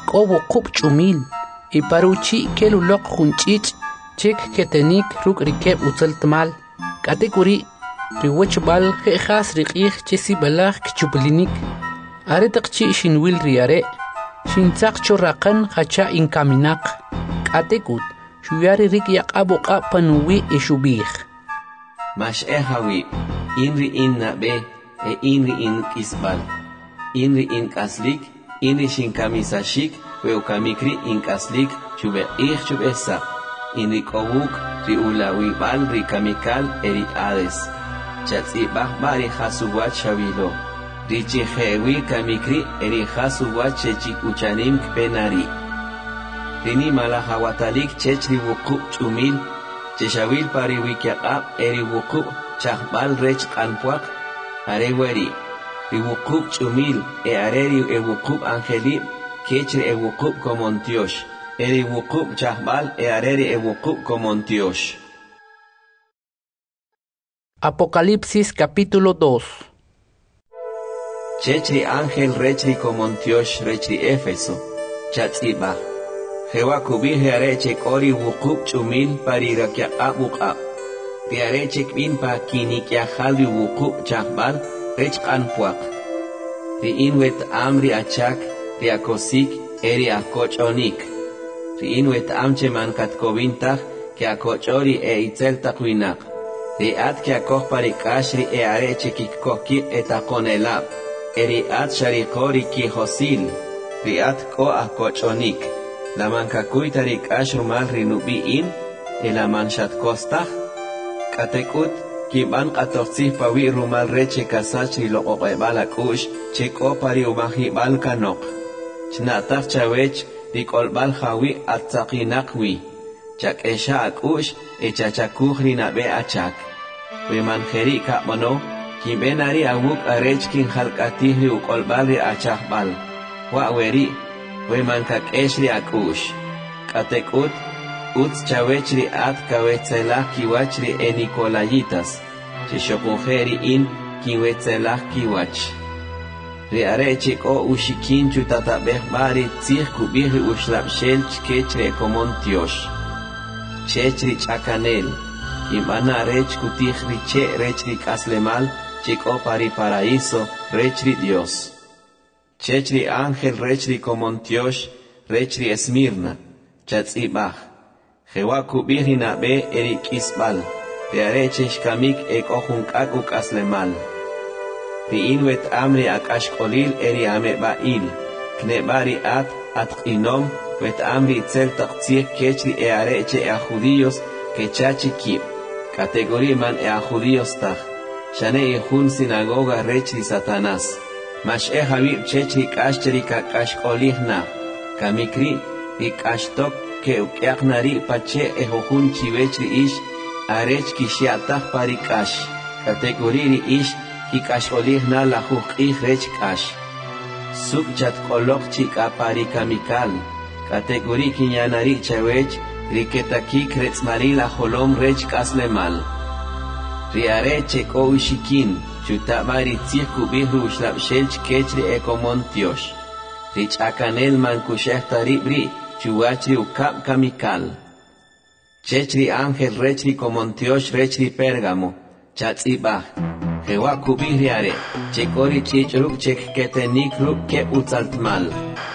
Kobo kup chumil. Y paruchi kelulok junchich. Chek ketenik ruk rikeb utzaltmal. Katekuri. Riwech bal jejas rikih chesi balak kchuplinik. Are takchi shinwil riare. Shintzak chorrakan hacha inkaminak. Katekut. Shuyari rik yak aboka panuwi ishubih. Mash ehawi. Inri in nabe. Inri in kisbal. Inri in kaslik. Inri shinkamisashik. Weukamikri in kaslik. Chube esa. Inri kowuk. Riulawi bal rikamikal eri ades. Chatzibah bari hasuwat shavilo. Richi hewi kamikri eri hasuwat chechik uchanim kpenari. Rini malahawatalik chechri wukub chumil. Cheshawil pari wikyaqab eri wukub chahbal rech kanpuak. Areweri. Riwukub chumil areri wukub angelib. Kechri wukub komontiosh. Eri wukub chahbal areri wukub komontiosh. Apocalipsis capítulo 2. Chechri ángel rechri komontiosh rechri Éfeso. Chatzibah. Jehová kubije areche kori wukub chumil pari rakyaqab wukab. Ti areche kbin pa kinikyahali wukub chahbal rech kanpuak. Ti inwet amri achak ti akosik eri akochonik. Ti inwet amche man katkobintach ke akochori itzel takwinak. Riat que acoh parikashri areche kikoki etakonelab. Eriat sharikori ki hosil. Riat ko akochonik. La mankakuy tarikash rumal rinubiin. Elaman shatkostach. Katekut kiban katoxih pawi rumal reche kasachri lo oqebalakush. Cheko pari umahibal kanok. Chnatach chawech rikolbal hawi atzakinakwi. Chak esha akush echachakuj rinabe achak. We manjeri kapmono, kimbenari awuk arech kin halkatihri ukolbali achahbal. Wa weri, we mankakeshri akush. Katekut, uts chawechri at kawetzelach kiwachri enikolayitas. Chishokujeri in kiwetzelach kiwach. Riarechik o ushikin chutatabeh bari tzih kubihri ushlapshel chkechre komontiosh. Chechri chakanel. Kimana rech kutihri che rechri kaslemal, chiko pari paraíso, rechri Dios. Chechri ángel rechri komontiosh, rechri Esmirna, chatzibach. Jehová kubihri nabe eri kisbal, te arechesh kamik ek ojunkak kaslemal. Ri inwet amri akashkolil eri amebail, knebari at inom, wet amri tzel taktsiek kechri areche judíos, que chachikib. Categoría man judíos taj. Shane jun sinagoga rechri Satanás. Mash habib chechri kashcheri kakashkolihna. Kamikri ikashtok ke ukyaknari pache jun chivechri ish. Arech kishiataj parikash. Categoría ish kikashkolihna la jukih rech kash. Subchat kolok chika parikamikal. Categoría kinyanari chawech. Riketaki kretzmarila holom rech kaslemal. Riareche ko ushikin, chutabari tzih kubihru ushlapshelch kechri ekomontiosh. Rich akanel mankushehtari bri, chuachri ukab kamikal. Chechri ángel rechri komontiosh rechri Pérgamo, chatzibah. Jehová kubihri are, chekori chichruk chek ketenikru ke utzaltmal.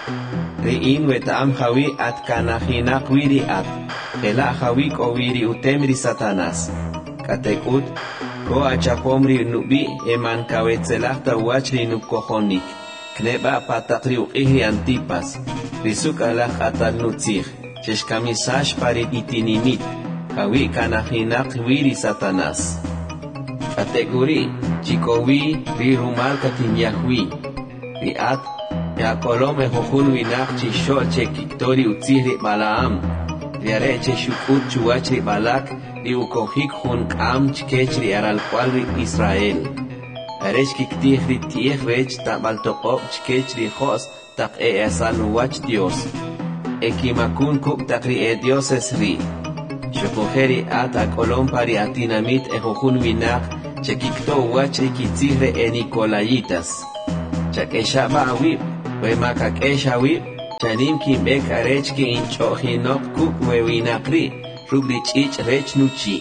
Ri'in wetam hawi at kanahinak wiri at. Hela hawik o wiri utemri Satanás. Katekut, ko achapomri nubi eman kawetzelachta wachri nukohonik. Kneba patakri uqihri antipas. Risuk alach atal nutzich. Cheshkamisash pari itinimit. Hawi kanahinak wiri Satanás. Kategori, chikowi ri rumal katinyahwi. Riat, ya kolome jojun winach chishol chekiktori utzihri Balaam. Riareche shukut chuachri Balak, ri ukohik hun kam chkechri aral cualri Israel. Aresh kiktihri tiech rech tabaltokop chkechri jos tak esaluach Dios. Ekimakun kuk takri Dios esri. Shokojeri ata kolom pari atinamit jojun winach chekikto wachri kitzihre enikolayitas. Chakeshaba awib, we makakesha awib, chanim kimbek arech ki inchohinok kuk wewinakri rubri chich rech nuchi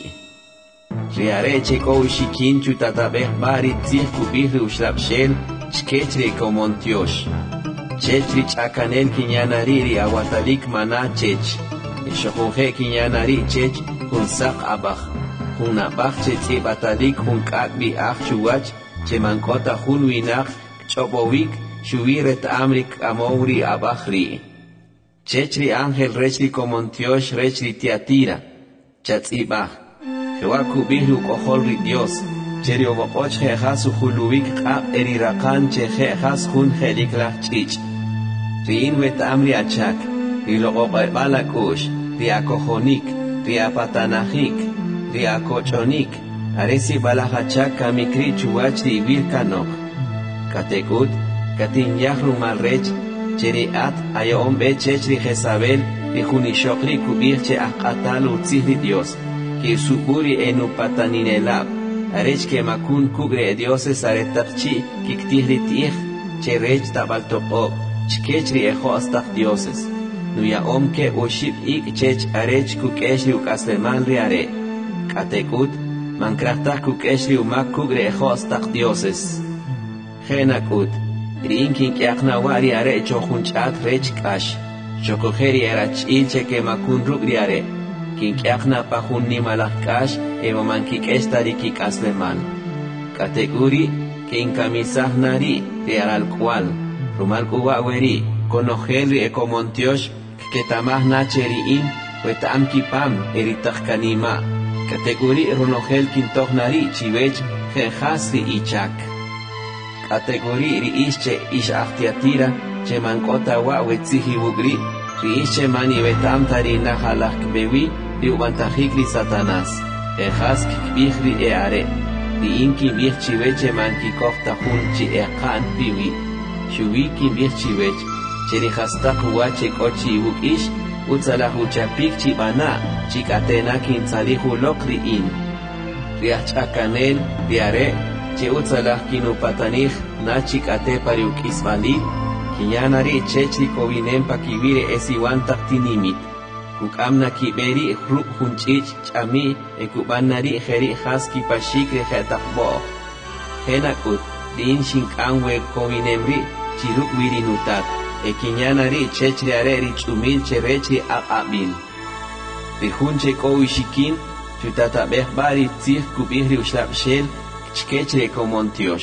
riareche ko ushikin chutatabeh bari tzih kubih ushlabshel chkechri komontiosh chechri chakanel kinyanari ri awatalik mana chech ishokunje kinyanari chech hunsak abach hunabach chetzi batalik hunkakbi ach chuwach chemankota hun winak chobovik shuviret amrik amouri abachri chechri ángel rechri komontiosh rechri tiatira chatzibach Jehová kubihru kohol Dios cherio bokoch jejas uhuluvik qab erirakan che jejas hun jeliklach chich riin wet amri achak riloqoqbalakush riakojonik riapatanajik riakochonik aresi balahachak kamikri chuwach rivirkanok katekut katin yahru malrech cheriat ayom bechechri Jezabel rijunishokri kubih che aqatal utzihri Dios que suburi enu pataninelab arech que makun kugre dioses aretakchi kiktihri tih che rech tabaltoqob chkechri ejo astaq dioses nuya om que ushib ik chech arech kukeshri ukasleman riare katekut mankrachtak kukeshri umak kugre ejo astaq dioses genakut rinkin kiaqnawari are chojunchat rech kash chokojeri arach ilche que makun rugriare kinkiaqna pajunni malakash eva mankikestari kikasleman kateguri kinkamisahnari real cual rumal kuwaweri konojeli ekomontiosh ketamahna cheriin wetam kipam eritahkanima kateguri ronojel kintohnari chivech jehasri ichak kateguri riische ishachtiatira chemankota wawetzihi bugri riische mani betam tarina halak bewi riubantajikri Satanás ejas kikbihri eare riinki bihchiveche mankikofta junchi eqan piwi shubiki bihchivech cherihastak huache kochi bukish utzalahu chapik chibana chikatena kintzalihu lokri in riachchakanel riare che utzalah kinupatanij na chikate pariukisvalid kinyanari chechri kovinem pakivire esiwantak tinimit kukamna kiberi hruk hunchich chami ekubanari jeri haski pashikre jetakbo henakut din shinkanwe kovinemri chiruk virinutat ekinyanari chechri areri chumil cherechri aqabil rihunche kowishikin chutatabeh bari tzih kubihri ushlabshel chkechre komontiosh.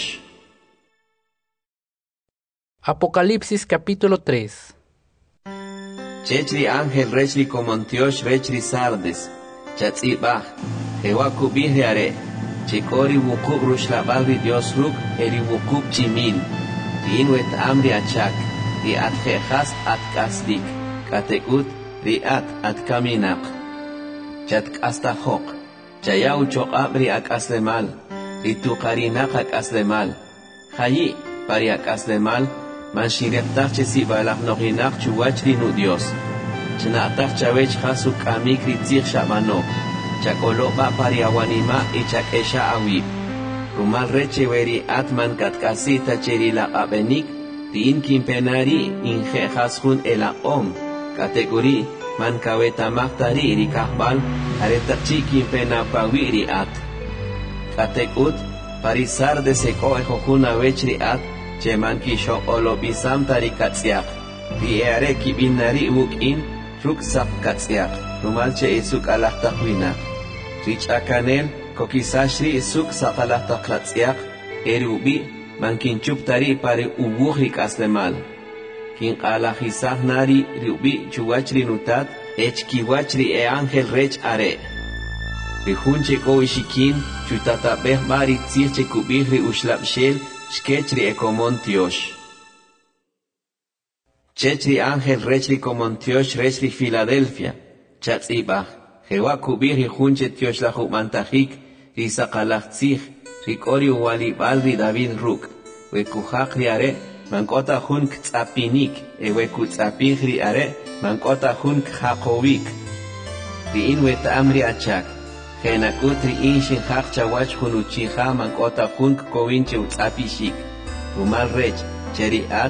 Apocalipsis capítulo 3. Chechri ángel rechri komontiosh rechri sardes chatzibach Jehová kubihri are chekori wukub rushlabalri Dios ruk eri wukub chimil riinwet amri achak riat jejas at kasdik katekut riat at kaminak chatkastahok chayau choqab riak aslemal rituqarinak ak aslemal hayi pariak aslemal man shireptach chesi balach noginach chuwachri nu Dios chnatach chavech hasu kamik ritzich shamano chakoloba pariawanima y chakesha awi rumal reche veri atman katkasita cheri la abenik tin kimpenari inje hasun ela om kategori man kaweta mahtari rikahbal aretachi kimpena pawiri at katekut parisar de seko ejojuna vechri at cheman kisho olobisam tarikatsiak riere kibinari ukin ruksak katsiak rumalche isuk alahtakwina richakanel kokisashri isuk sakalahtaklatsiak erubi mankinchuptari pare ubuhri kaslemal kin alahisah-nari riubi chuwachri nutat echkiwachri e ángel rech are rihunche kowishikin chutatabeh bari tzirche kubihri ushlabshel Shkechri ekomontiosh. Chechri ángel rechri komontiosh rechri Filadelfia. Chatzibach. Jehová kubihri junche tiosh la humantajik risaqalachtzich rikori uwalibal ri David ruk. Wekujak ri are mankota hun ktzapinik wekutzapich ri are mankota hun kjakovik. Riin wetam ri achak. Genakut riin shinjak chawach hunuchija mankota hun kovin che utzapishik. Rumal rech cheriat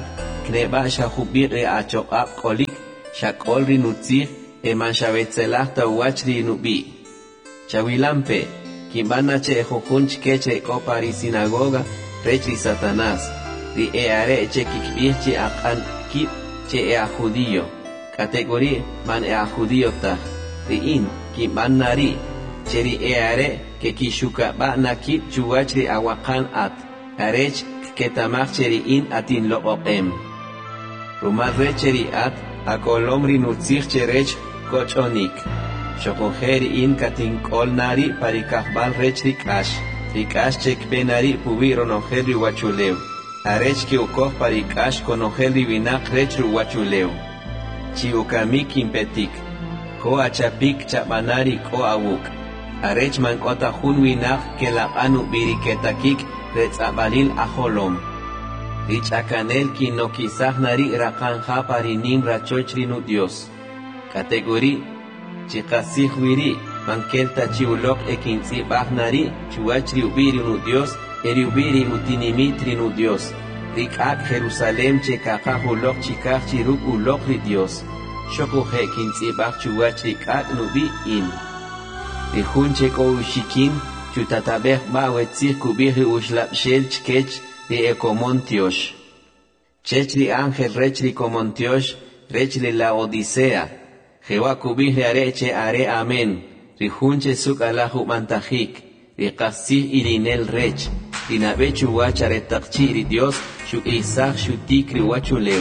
kneba shahubir achokap kolik shakol rinutzir eman shavetzelahta wachri nubi. Chawilampe, kimbana che jujunch keche kopari sinagoga, rechri Satanás, ri eare che kikbirchi akan kip che ea judío, categoría man ea judío ta, ri in, kimbanari, che ri eare que kishuka ba na kip chuwachri awakan at, arech ketamach che ri in atin lo opem. Rumal recheri at, akolomri nutzich che rech kochonik. Shokojeri in katin kol nari parikahbal rech rikash. Rikash chek benari pubiro nojeri wachuleu. Arech ki ukoh parikash konojeri vinak rech ruwachuleu. Chiukamik impetik. Ko achapik chabanari ko awuk. Arech man kota hun vinak ke la anu biriketakik retzabalil aholom. Rich akanel ki no kisah nari rakan ha parinim rachochri nu Dios. Categoría chikasih wiri mankelta chiulok ekinsi bahnari chuachri ubiri nu Dios eri ubiri utinimitri nu Dios. Rikak Jerusalem chekaka hulok chikak chiruk ulok ri Dios. Shoko he kinsi bah chuachri kak nubi in. Rihun cheko ushikin chutatabeh ba wetzir kubiri ushlap shel chkech ri ekomontiosh. Chechri ángel rechri komontiosh rechri la Odisea. Jehová kubih areche are amén. Rihunche suk alahu mantajik. Rikasih irinel rech. Rinabechu wachare takchiri Dios shuk isach shutik riwachuleu.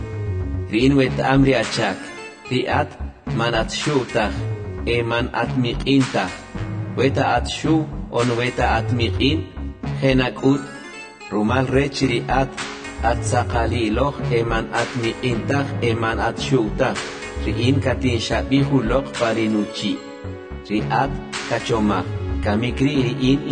Rinwet amri achak. Riat man at shutach. Man at miqintach. Weta at shu on weta at miqin. Henakut. Rumal rech riat. At sakaliloch man at miqintach man at shutach. Riin katin shabihu lok parinuchi. Riat kachomach. Kamikri riin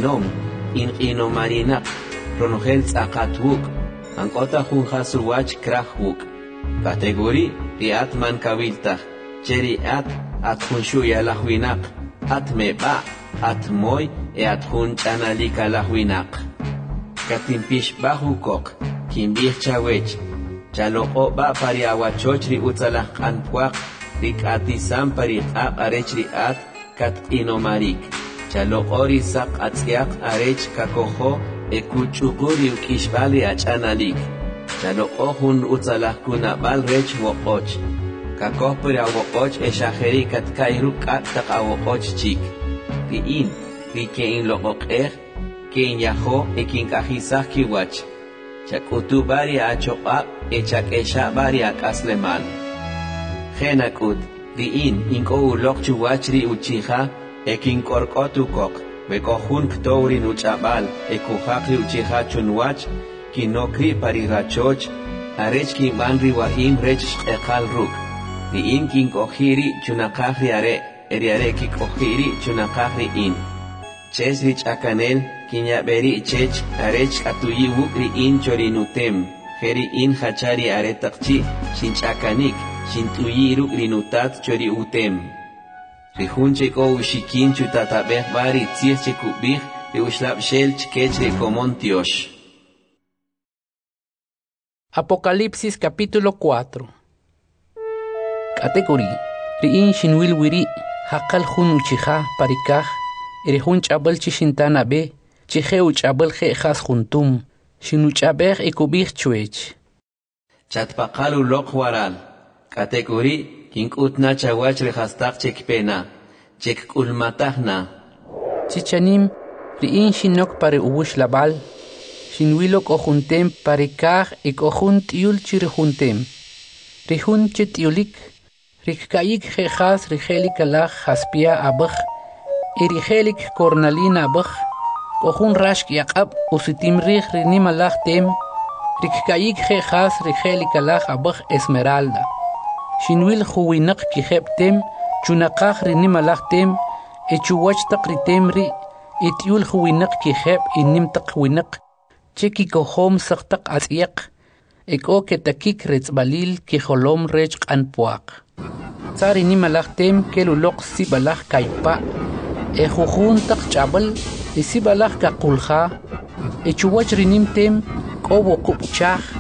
inomarinak. Pronogel tzakatvuk. Ankota junjasuwach krahvuk. Categori riat man kaviltach. Cheriat at junshuya lahwinak. At meba. At moy at junchanalika lahwinak. Katin pishbahu kok. Kimbih chawech. Chaloko ba pari awachochri utsalah kanpuak rik atisam pari arech riat kat inomarik. Chaloko risak atziak arech kakoho ekuchukuri ukishbali achanalik. Chaloko hun utsalah kunabal rech wokoch. Kakoh pari awokoch eshaheri kat kairu kat tak awokoch chik. Riin rikein lokokeh kein yaho ekin kahisah kiwach. Chakutu bari achokap echak esha bari akasleman. Genakut riin inko ulok chuwachri uchiha ekin korkotu kok bekohun ktouri nuchabal ekuhakri uchiha chunwach kinokri pari rachoch arech kin banri waim rech ekal ruk riin kin kohiri chunakahri are eriare ki kohiri chunakahri in chesrich akanel kinyaberi chech arech atuyi wukri in chorinutem heri in hachari aretakchi shinchakanik shintuyi rukri nutat chori utem rihunche ko ushikin chutatabeh bari tzirche kubih riushlab shel chkech rekomontiosh. Apocalipsis capítulo 4. Categoría riin shinwil wiri hakal hun uchiha parikah erihun chabal chishintana be chihe uchabal khas juntum shinu chabeh ikubih chuech chatpaqalu lokwaral category kinkutna chawach rehastak chekpena chekkulmatahna chichanim riin shinok pare ubush labal shinwilok ojuntem parikah ikojunt yul chirijuntem rihun chetiulik rikkayik khas rihelik alach haspia abach Erigelik cornalina bach, kohun rashk yakab usitim rih rinimalach tem, rikkayik jejas rigelik alach abach esmeralda. Shinwil huwinak kihep tem, chunakach rinimalach tem, echuwach takritem ri, etiul huwinak kihep inim takwinak, cheki kohom saktak asyak, eko ketakik retzbalil kiholom rech anpuak. Tsari nimalach tem kelulok sibalach kaipa, Ejujun tak chabal, isibalach kakulha, echuwach rinimtem, kobo kupchach,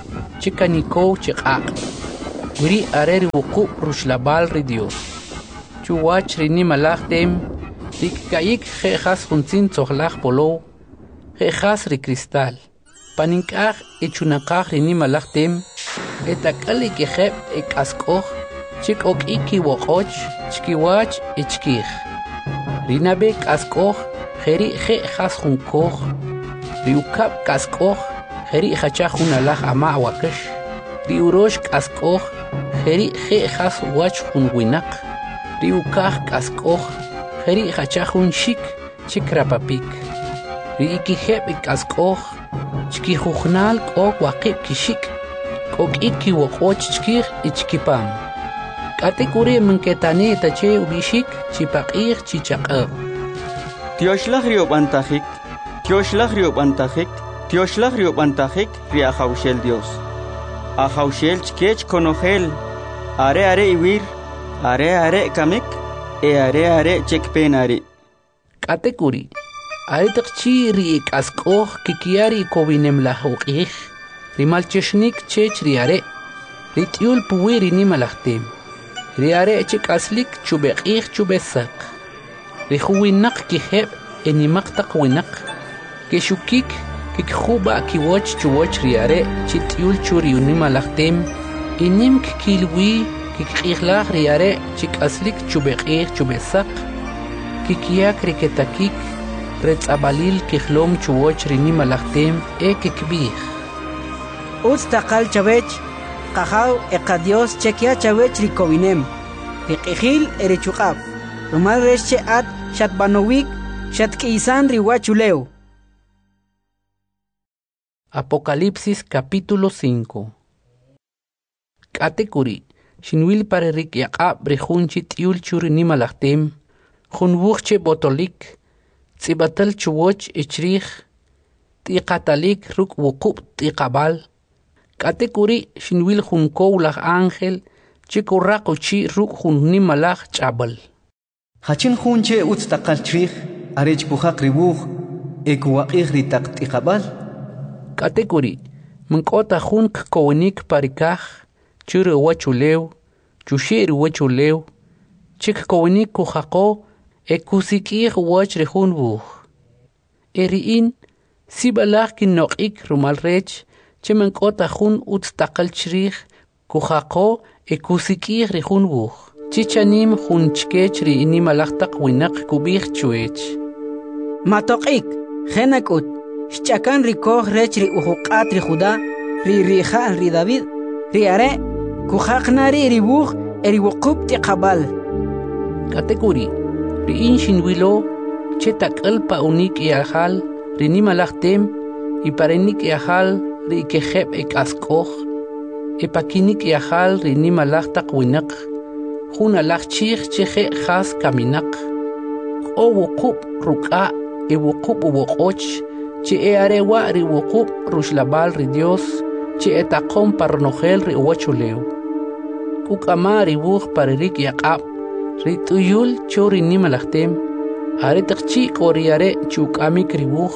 chikaniko chiqaq. Wiri are ri wuqub rushlabal ri Dios. Chuwach rini malachtem, rikayik jejas junzin tzohlach polo, jejas ri cristal. Paninkaj echunakaj rini malachtem, etakali kejeb ekaskoj, chik ok iki wokoch, chkiwach echkij. Rinabe kaskoj, jeri jejas junkoj, riukab kaskoj, jeri hachaj junalaj ama wakash, riurosh kaskoj, jeri jejas wach junwinak, riukaj kaskoj, jeri hachaj junshik, chikrapapik. Riikijeb kaskoj, chkijujnal k'ok waqib kixik, k'ok iki wokoch chkij ichkipam. Katikuri minketani tache ubishik chipaqij chichaqab. Tioshlag riobantajik, Tioshlag riobantajik, Tioshlag riobantajik riajaushel Dios. Ajaushel chkech konogel, are iwir, are kamik, are chekpenari. Katikuri, are taqchi riik askoj kikiari kobinem lahuqij, rimalcheshnik chech riare, ritiul puwiri nimalachtem. Riare chik aslik chubeqij chubesak. Rijuwinak kijeb enimaq winak. Kishukik kikhuba kiwoch chuwoch riare chitiul churiunima lachtem. Inim kikilwi kikijlaj riare chik aslik chubeqij chubesak. Kikiak riketakik retzabalil kijlom chuwoch rinima lachtem kikbij. Taqal chavech Qajaw Dios chekia chawech rikowinem. Riqijil erichuqab. Rumal resche at shatbanowik shatkizan riwachuleo. Apocalipsis capítulo 5. Katekuri, shinwil para rik yaqab brejunchit yul churi nimalachtem, junwuchche botolik, tsibatal chuwoch ichrich, tiqatalik ruk wuqub tiqabal, Katekuri shinwil junko lach ángel, chikorraqo chi ruk junni malach chabal. Hachin junche utstaqal chrich, arech puhaq ribuj, ekuwaqij ritaq tiqabal. Katekuri, mankota junk kowenik parikaj, churu wachulew, chushir wachulew, chik kowenik kujaqo, ekusikij wach rejun buj. Eriin, sibalach kinoqik rumal rech, Chemen kota jun utstaqal chrich, kujaqo ekusikij rejun buj. Chichanim jun chkech ri inimalaqtaq winak kubij chuech. Matoqik, jenakut, shchakan rikoj rech ri ujuqat ri Judá, ri Rijal ri David, ri are, kujaqnari ri buj eri wuqub tiqabal. Katekuri, ri inshinwilo, chetakal pa unik iajal, ri nimalaqtem, iparenik iajal, ri kejeb askoj, epakinik iajal ri nimalaqtaq winak, jun alaq chij cheje jas kaminak, o wuqub ruk'a wuqub uwoqoch, che arewa ri wuqub rushlabal ri Dios, che etaqom parnojel ri uwachulew. Kuk'ama ri buj paririk yaqab, ri tuyul cho ri nimalaqtem, are taqchi qoriare chuk'amik ri buj,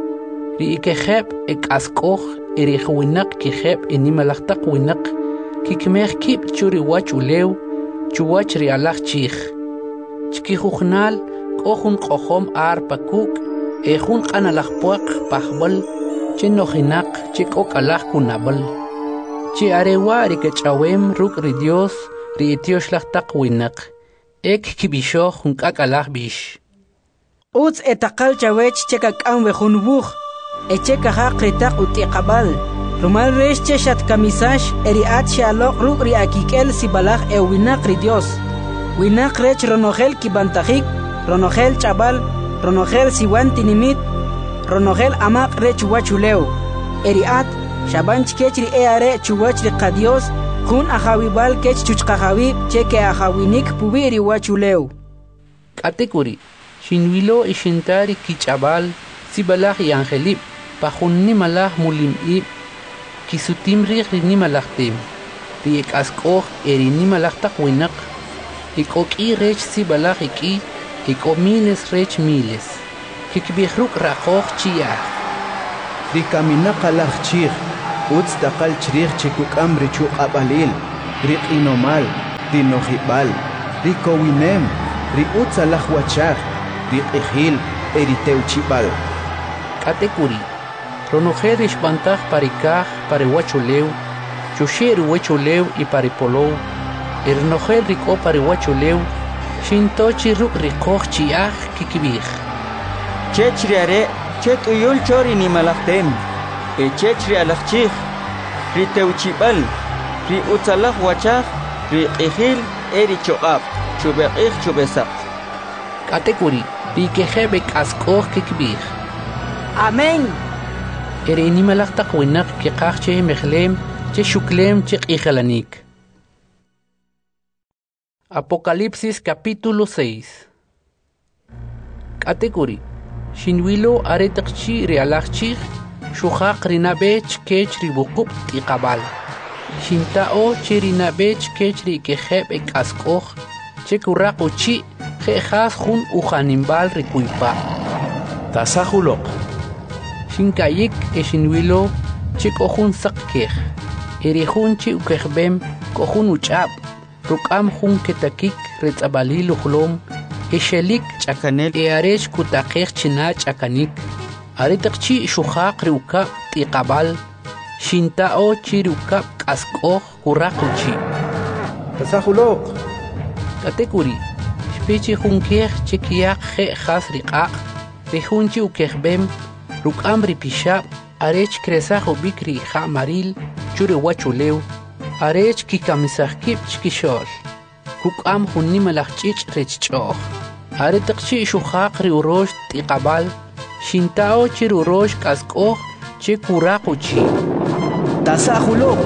ri kejeb askoj, erijuwinak kijeb inimalaqtaq winak, kikmej kib churi wachulew, chuwach ri alaj chij. Chkijujnal, k'ojun q'ojom ar pakuk, jun q'analaj puaq pajbal, che nojinak, che k'ok alaj kunabal. Che arewa ri kech'awem ruk' ri Dios, ri itioxlajtaq winak, kibixoj jun k'ak alaj bix. Utz etaqal chawech chekak'am wejun buj, echekajaq ritaq utiqabal. Rumal resche shatkamisash eriat shaloq ruk ri akikel sibalaj winak ri Dios. Winak rech ronogel kibantajik, ronogel chabal, ronogel siwantinimit, ronogel amaq rech wachuleo. Eriat shaban chkech ri eare chuwach ri qadios, jun ajawibal kech chuchqajawib cheke ajawinik pubiri wachuleo. Katekuri, shinwilo ishintari kichabal, sibalaj y angelib, pajunni malaj mulimib, kisutim ri nimalajtem, ri askoj eri malajtaq winak, ik'ok'i rech sibalaj ik'i, ik'o miles rech miles, kikbijruk raqoj chiyaj. Ri kaminaqa laj chij, Utz taqal chrij chekukam richu abalil, riqinomal, rinojibal, rikowinem, riutz alahwachaj, riqijil, eriteuchibal. Katekuri, ronojer ishbantaj parikaj parihuachuleu, chushir huachuleu y paripolou, irnojer riko parihuachuleu, shintochi ruk rikoj chiaj kikibij. Chechri are, chet uyul chori ni malaktem, chechri alakchij, riteuchibal, ri utzalaj wachaj, ri qijil, eri choqab, chubeqij chubesaq. Katekuri, rikejebe kaskoj kikibij. Amén. Eri inimalaj taqwinak kikaj che mejlem, che shuklem che qijalanik. Apocalipsis capítulo 6. Katekuri, shinwilo aretaqchi realachchi, shuhaq rinabech kech ribuqub tiqabal. Shintao chirinabech kech rikejeb ekaskoj, che kurraquchi, jejas jun ujanimbal rikuipa. Tasahulok. Shinkayik shinwilo che kohun sakkej. Erihun chi ukejbem kohun uchab. Rukam jun ketakik retzabalil uhlom. Eshelik Chakanel. Earesh kutakej china chakanik. Aretaqchi shuhaq riukab tiqabal. Shintao chirukab kaskoj kurraquchi. Tasahulok. Katekuri, shpichi junkej chekiyak je jas riqaq. Rihunchi ukejbem. Rukam ripishab. Arech kresaj ubikri ja maril. Chure wachuleu. Arech kikamisajkib chkishol. Kukam hunnimalachchich rechchoj. Aretaqchi shuhaq riurosh tiqabal. Shintao chirurosh kaskoj che kuraquchi. Tasahulok.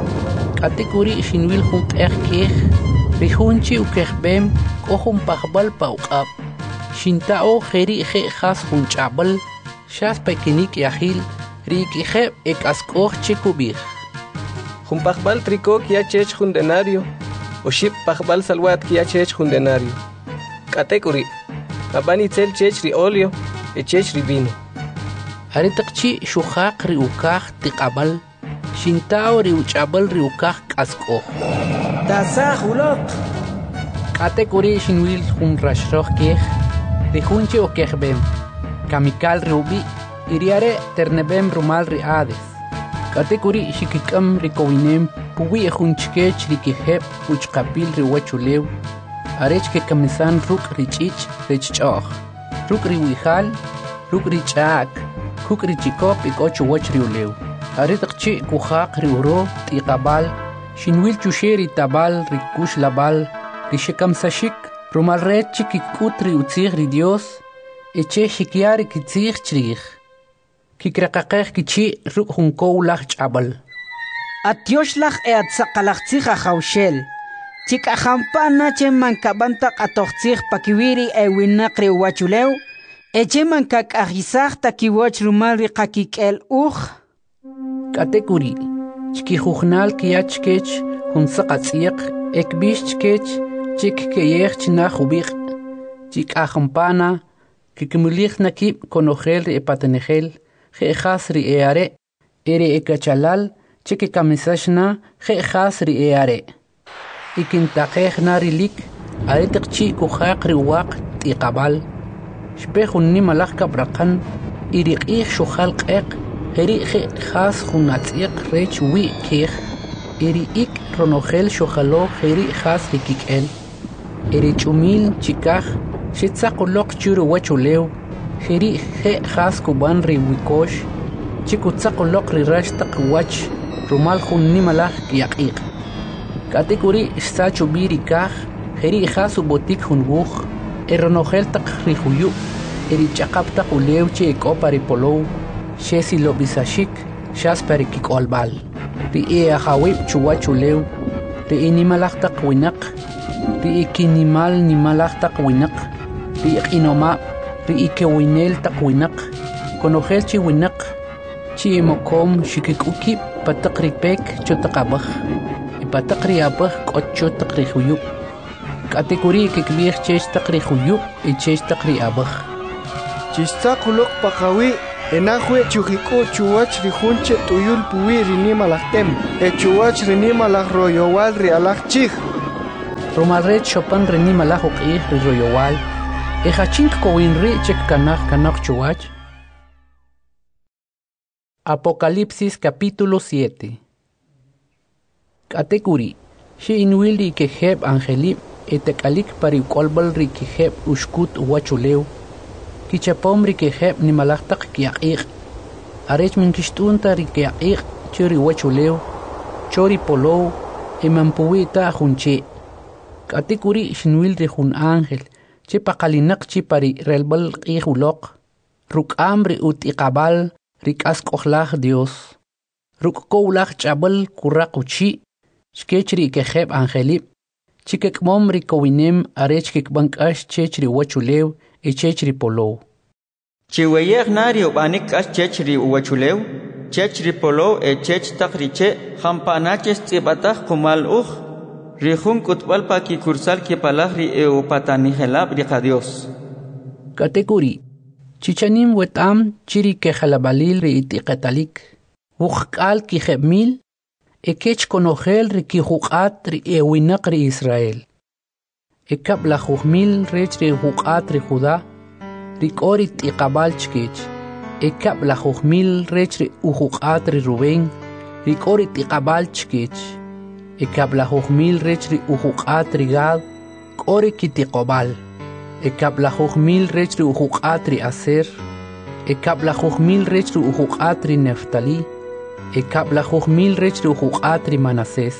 Katekuri shinwil jun kej. Rihunchi ukejbem kohun pajbal pauqab. Shintao jeri je jas jun chabal. Shas pekinik yahil. Rikijeb ekaskoj che kubij. Jumpajbal tricó kia chech jundenario, o ship pajbal salwat kia chech jundenario. Katekuri, abani tel chech ri olio, e chech ri vino. Aretaqchi shuhaq riukaj tiqabal. Shintao riuchabal riukaj kaskoj. Tasahulok. Katekuri shinwil jun rashroj kej. Rihunchi okejbem. Kamikal riubi. Iriare ternebem rumal riades. Katekuri shikikam rikowinem puwi junchkech rikijeb uchqapil riwachuleu. Arech ke kamisan ruk richich richchoj. Ruk riwijal, ruk richak, kuk richikop ikochu wach riuleu. Aretaqchi kujaq riuro tiqabal. Shinwil chusheri tabal rikush labal. Rishikam sashik rumal red chikikut riutzig ri Dios. Eche shikiari kitzig chrij. Kikrakaqej kichi ruk junkow laj chabal. Atioslaj atzaqalajtzij ajawxel. Chikajampana che mankabantak atoqtzij pakiwiri ewinaq riwachuleu. Eche mankakajisaj takiwach rumal riqakik'el uj. Katekuri, chkijujnal kiachkech junsaqatz'iq ekbix chkech chikkeyej chinaj ubiq. Chikajampana kikimulij nakib konojel epatenejel. Jejas ri eare, ere ekachalal, cheke kamisashna, jejas ri eare. Ikintaqejna rilik, aretaqchi kujaq riwaq tiqabal. Shpejun nimalaj kabraqan, iriqij shuhal qeq, eri jejas junatz'iq rech wi kej. Eri ik ronojel shuhalo eri jas rikikel. Eri chumil chikaj, shitzaqulok churu wachuleu. Jeri je jas kuban riwikosh, chikutzaqulok rirash taqwach, rumal jun nimalaj kiyaqiq. Katekuri sachu birikaj, jeri jas ubotik junbuj, eronojel taq rihuyu, eri chaqap taqulew che ekopari polou, shesi lobisashik, shas perikikolbal. Ri ajawib chuwachulew, ri nimalaj taqwinaq, ri ikinimal nimalaj taqwinaq, ri iqinoma. Ikewinel taqwinaq, konojel chiwinaq, chimokom shikikuki patakripek chotaqabaj, ipatakriyabaj kocho takrihuyub. Katekuri kikbij chech takrihuyub y chech takriyabaj. Chistaqulok paqawi enahue chujiku chuwach rijunche tuyul puwi rinima lachtem. Chuwach rinima lach royowal rialach chich. Romalret chopan rinima lach uqih ri royowal. Ejachink kowinri chek kanach chuwach. Apocalipsis capítulo 7. Katekuri, shi inwili que heb angelip etekalik pari kolbal ri que heb ushkut wachuleu. Kichapom ri que heb ni malachtak kiaqiq. Arech min kishtunta ri kiaqiq churi wachuleu. Chori polou emampuita junche. Katekuri shinwil ri jun ángel. Che pakalinak chi pari relbal qihulok. Ruk amri utiqabal. Rik askohlach Dios. Ruk koulach chabal kurakuchi. Skechri ke heb angelip. Chikek mom rikowinem arech kek bankash chechri wachulew e chechri polo. Chiweyeg nario banik as chechri wachulew. Chechri polo e chech takriche. Hampanaches tibatach kumal Rijun kutbal pa ki kursal ki palahri e upatani helab rika Dios. Katekuri. Chichanim wetam chiri ke jalabalil ri itiqatalik. Wuqal ki jemil. Ekech konogel ri ki huqat ri ewinak ri Israel. Ekab la jujmil rech ri huqat ri Judá. Ri kori tiqabal chkech. Ekab la jujmil rech ri uhuqat ri Rubén. Ri kori tiqabal chkech. Ekab la jujmil rech ri uhuqat ri Gad. Kori ki tiqobal. Ekab la jujmil rech ri uhuqat ri Aser. Ekab la jujmil rech ri uhuqat ri Neftali. Ekab la jujmil rech ri uhuqat ri Manasés.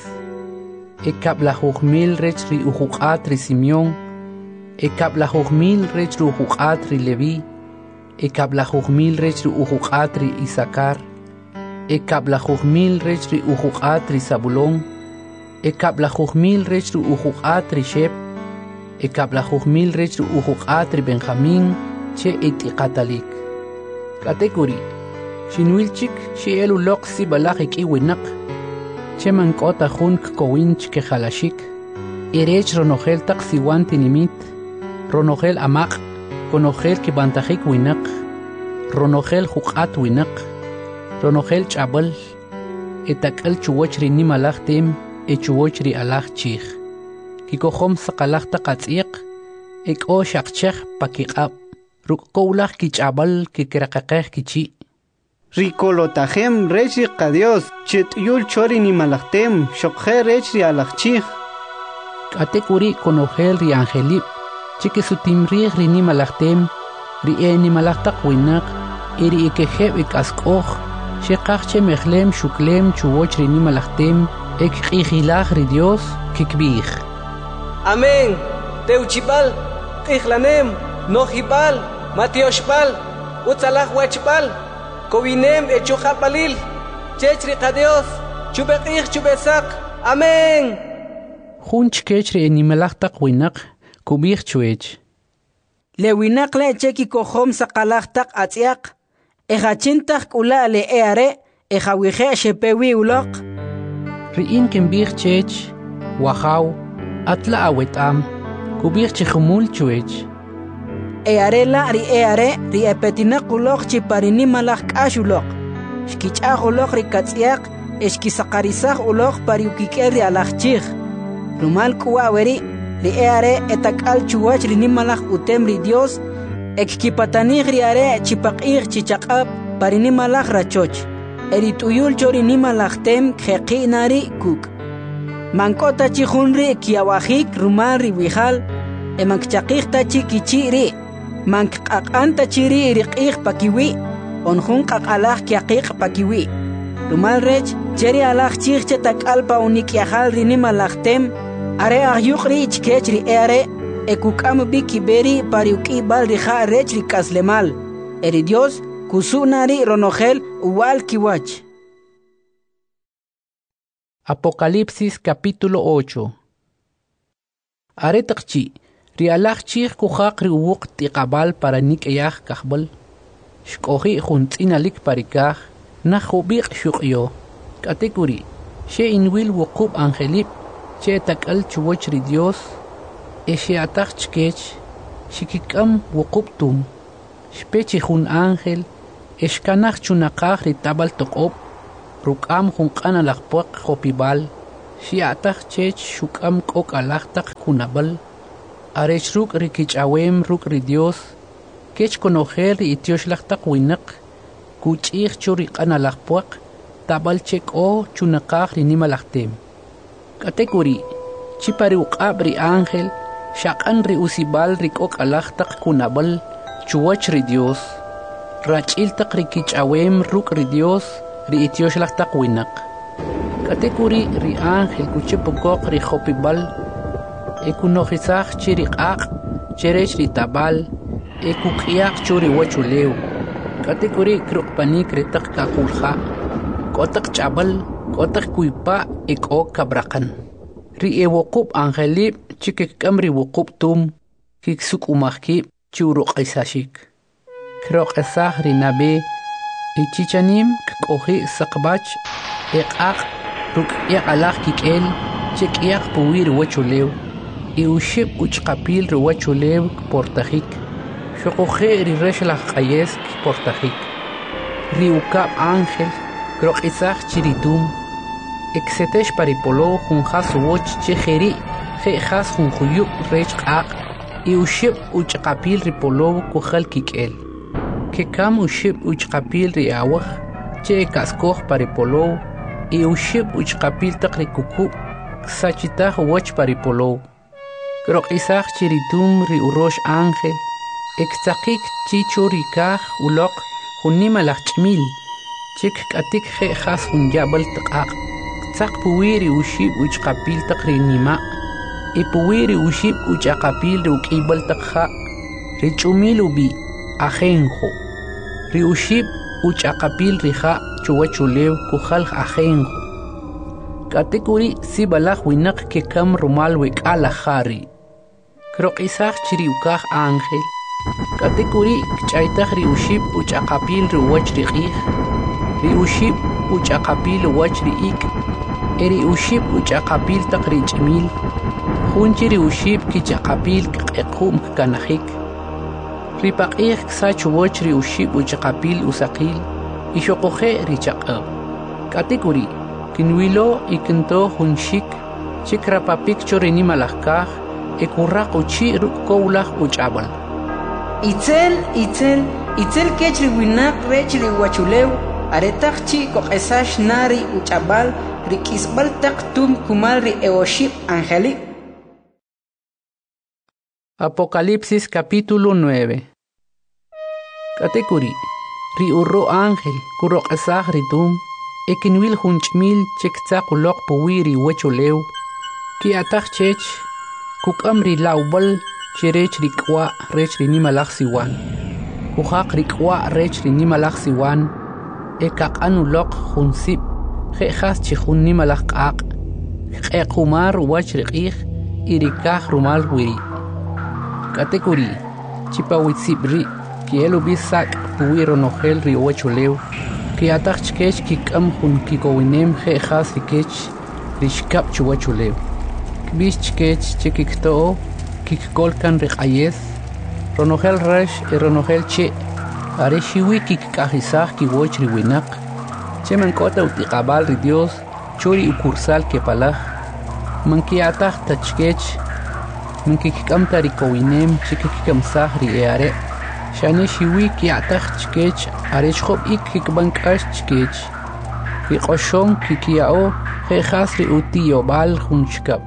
Ekab la jujmil rech ri uhuqat ri Simeón. Ekab la jujmil rech ri uhuqat ri Leví. Ekab la jujmil rech ri uhuqat ri Isakar. Ekab la jujmil rech ri uhuqat ri Zabulón. Ekab la jujmil rech ri uhuqat ri Shep. Ekab la jujmil rech ri uhuqat ri Benjamín che itiqatalik. Katekuri, shinwilchik shi elu loq si balach ikiwinak. Che mankota jun kowinch ke halashik. Irech ronogel tak siwan tinimit. Ronogel amaq. Konogel ki bantajik winak. Ronogel huqat winak. Ronogel chabal. Etakal chuwach ri nimalach tem. Echuwach ri alach chich. Kikohom sakalach taqatsiq. Ek o shaqchech pakiqab. Ruk koulach kichabal kikirakaqeh kichi. Rikolotajem rech riqa Dios. Chet yul chori ni malachtem. Shokhe rech ri alachchich. Katekuri konogel ri angelip. Chikisutimrih ri ni malachtem. Ri e ni malachtaq winak. Iri ikeheb ik askoh. Shekach che mechlem shuklem chuwoch ri ni malachtem. Ek qihilach ri Dios kikbih. Amén. Teuchipal, Qihlanem, Nohipal, Matioshpal, Utzalach Wachpal, Kovinem Echuhapalil, Chechri Dios, Chubeqih Chubesak. Amén. Junch kechri animalachtak winak, kubih chuech. Le winak le cheki kohom sakalachtak atziak, ejachintak ula le eare, ejawihe shepewi ulok. Riin kembih chech, wahaw, atla awetam, kubih chihumul chuech. Earela ri epetinak ulok chiparini malak ashulok. Shkichach ulok ri katziak, eshkisakarisach ulok pariukiker ri alachchich. Rumal kuaweri, ri etakal chuwach ri nimalach utem ri Dios, ekkipatanich ri chipaqich chichaqab parini malach rachoch. Erituyul chori nimalach tem kheqinari kuk. Mankota chihunri kiawajik rumal ri wihal, emankchaqihta chikichiri. Mankaqanta chiri riqih pakiwi, onjun qaqalaj kiaqiq pakiwi. Rumal rech, cheri alaj chihche takalpa unikiajal rinimalachtem, are ahyuqri chkechri ekukam bikiberi pariuki bal rija rech rikaslemal. Eri Dios, kusunari ronogel uwal kiwach. Apocalipsis capítulo 8. Aretaqchi. Rialach chich kuhaq riwuq tiqabal para nik eyah kahbal. Shkohi juntinalik parikah. Nahubiq shukyo. Katekuri. She inwil wukub angelip. Che takal chuwach ri Dios. She atach chkech. Shikikam wukub tum. Shpechi jun ángel. Eshkanach chunaqaj ritabal toqob, rukam junqan alaqpuaq hopibal, shiataj chech shukam kok alaqtaq kunabal, arech ruk rikichawem ruk ri Dios, kech konojer ri itioxlaqtaq winak, kuch'ij chu riqan alaqpuaq, tabal chek o chunaqaj rinimalaqtem. Katekuri, chipari uqab ri ángel, shaqan ri usibal rikok alaqtaq kunabal, chuwach ri Dios. Rach'iltaq rikich'awem ruk ri Dios ri itioxlaqtaq winak. Katekuri ri ángel kuchipukoq ri hopibal, ekunojisaj chi riq'aq, cherech ri tabal, ekuk'iyaq chu ri wachulew. Katekuri kruqpanik ritaq kaqulja, k'otaq ch'abal, k'otaq kuypa ek'o kabraqan. Ri ewoqub angelib chi kikk'am ri wuqub tum, kiksuk'umaj kib chi uruq'isashik. Kroq'esaj ri nabe, ichichanim kk'oji saqbach, eq'aq ruk'yaq alaq kik'el, chi k'iyaq puwi ri wachulew, y uxib uchqapil ri wachulew kportajik, xoqoje ri rexlaj q'ayes kportajik. Ri ukab ángel, kroq'isaj chi ri tum, eksetex paripolo junjas uwoch chi jeri, jejas junjuyub rech q'aq, y uxib uchqapil ri polow kujal kik'el. Kekam uxib uchqapil ri awaj, che kaskoj paripolow, y uxib uchqapil taq ri kukub, ksachitaj uwoch paripolow. Kroq'isaj chi ri tum ri urox ángel, ektzaqik chi chu ri kaj uloq junimalaj ch'mil, chik k'atik jejas junyabal taq'aq, ktzaq puwi ri uxib uchqapil taq ri nima', y puwi ri uxib uchaqapil ri uk'ibal taq ja', ri ch'umil ubi ajenjo, ri uxib uchaqapil ri ja' chuwachulew kujal ajenjo. Katekuri si balaj winak kekam rumal wek'ala jari. Kroq'isaj chi ri ukaj ángel, katekuri kch'aytaj ri uxib uchaqapil ri uwach ri q'ij, ri uxib uchaqapil uwach ri ik', eri uxib uchaqapil taq ri ch'imil, jun chi ri uxib kichaqapil kq'equm kkanajik. Ri paq'ij ksach uwach ri uxib uchaqapil usaqil, y xoqoje ri chaq'ab. Katekuri kinwilo y kinto jun xik, chik rapapik chu ri nimalaj kaj, ekurraq uchi ruk' kowlaj uch'abal. Itzel kech ri winak rech ri wachulew, aretaq chi koq'esax na ri uch'abal, ri k'isb'al taq tum kumal ri ewoxib angelik. Apocalipsis capítulo 9. Katekuri, ri urro ángel kuroq'esaj ri tum, ekinwil jun ch'mil chiktzaq uloq puwi ri wachulew, ki'ataj chech, kuk'am ri lawbal chirech ri k'wa' rech ri nimalaj siwan, kujaq ri k'wa' rech ri nimalaj siwan, ekaq'an uloq jun sib, je'jas chi jun nimalaj q'aq, kq'equmar uwach ri q'ij, y ri kaj rumal wiri. Katekuri, chipawitzib ri, kiel ubi sak' puwi ronojel ri wachulew, ki'ataj chkech kik'am jun kikowinem je'jas ri kech ri xkab chuwachulew. Kbix chkech chi kikto'o, kikkolkan ri q'ayes, ronojel rex y ronojel che', are xiwi kikk'ajisaj kiwoch ri winak, che mank'ota utiqabal ri Dios, churi ukursal kepalaj, manki'ataj ta chkech, mankikik'amta ri kowinem chi kikkamsaj ri eare', xane xiwi ki'ataj chkech, are chjob ik kikb'an k'ax chkech, ri q'oxom kikiya'o je'jas ri utiyob'al jun xkab.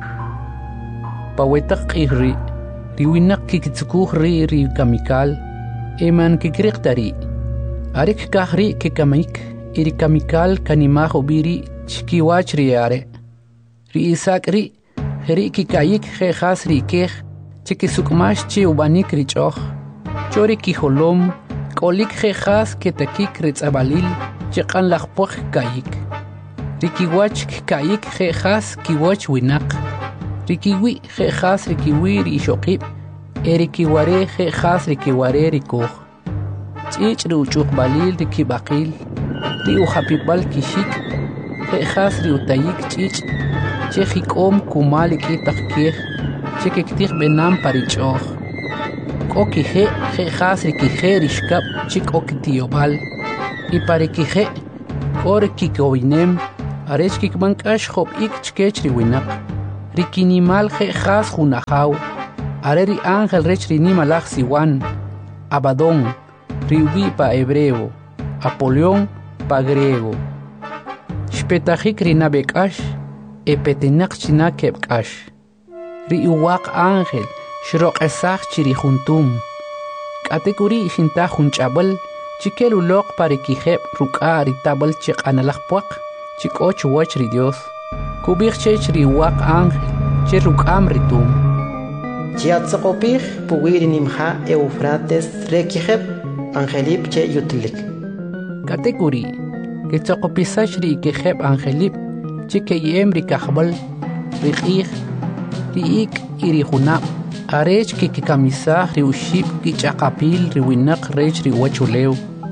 Pawetaq q'ij ri winak kikitzukuj ri kamikal, eman kikriqta ri. Are kikaj ri kikamik, y ri kamikal kanimaj ubi ri chkiwach ri are'. Ri isak ri, jeri kikayik je'jas ri kej, chi kisuk'max chi ubanik ri ch'oj, chori kijolom, k'olik je'jas ketakik ri tz'abalil, chi q'an lajpoj kayik. Ri kiwach kayik je'jas kiwoch winak, ri kiwi je'jas ri kiwi ri ixoqib, eri kiware je'jas ri kiware ri koj. Ch'ich' ri uch'uqbalil ri kib'aqil, ri ujapib'al kixik, je'jas ri utayik ch'ich', che jik'om kumal ik'itaq kej, che kiktij b'enam pa ri ch'oj. K'o kije je'jas ri kije ri xkab chi k'o kitiyob'al, y parekije ore kikowinem arech kikmankash hop ik chkech riwinak rikinimal je khas hunahaw are ri ángel rech rinimalach siwan Abadón riwi pa hebreo Apolión pa griego Shpetajik rinabekash epetenak chinakebkash riuwak ángel shroq esach chirihuntum katekuri shinta hunchabal chikelulok parikijeb ruka ritabal chik analakpuak chik och wach ri Dios kubich chech riuwak ángel chirukam ritum Chiatzakopich puwiri nimha Eufrates rekijeb angelip che yutlik katekuri ketzokopisash ri ikejeb angelip chikeyem rikahbal rikij riik irihunab arech kikikamisah riushib kichaqapil riwinak rech riwachulew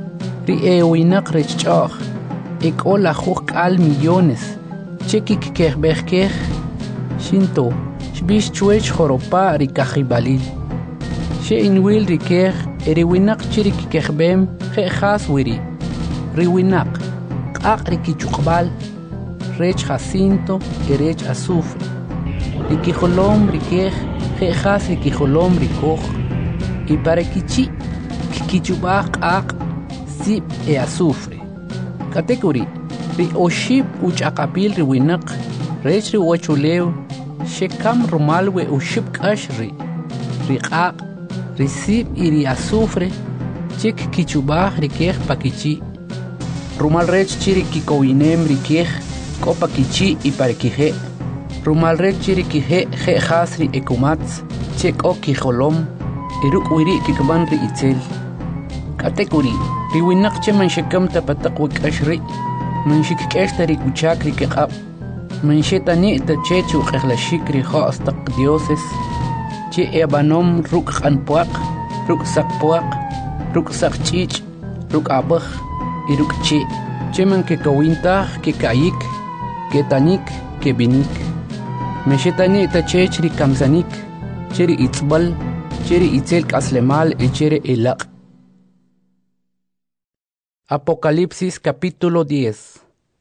riewinaq rech ch'oj ek'ol ajuj k'al millones chikikikejbejkej shinto xbix chwech joropa rikajibalil xe'inwil rikej eriwinaq chirikikejbem je'jas wiri riwinaq q'aq rikichuqbal rech jacinto erech azufre rikijolom rikej je'jas rikijolom rikoj y parekichi kikichubaj q'aq sib e azufre katekuri rioxib uch'aqapil riwinaq rech riwachulew xekam rumal we uxib k'ax riq'aq risib y ri azufre chik kichubaj rikej pakichi rumal rech chirikikowinem rikej k'o pakichi y parekije rumal rech chirikije je'jas ri ekumatz che k'o kijolom y ruk' wiri kikban ri itzel katekuri riwinaq che manxekam tapataq wik'ax ri manxikik'ex ta ri kuchak ri keq'ab manxetani ta che chuq'ejlaxik ri jo's taq dioses che ebanom ruk' q'anpuaq ruk' saqpuaq ruk' saqch'ich' ruk' ab'aj y ruk' che' che man kekawintaj keka'yik ketanik kebinik manxetani ta chech ri kamsanik che ri itz'b'al che ri itzel k'aslemal y che ri elaq' Apocalipsis capítulo 10